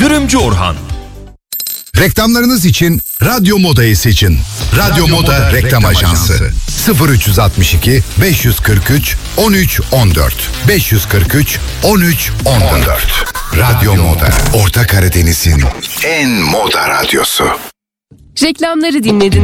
Dürümcü Orhan. Reklamlarınız için Radyo Moda'yı seçin. Radyo Moda Reklam Ajansı. 0362 543 13 14 543 13 14. Radyo Moda. Orta Karadeniz'in en moda radyosu. Reklamları dinledin.